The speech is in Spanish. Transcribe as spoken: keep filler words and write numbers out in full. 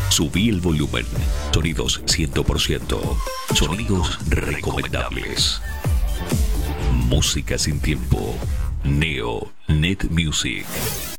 Subí el volumen. Sonidos cien por ciento. Sonidos recomendables. Música sin tiempo. Neo Net Music.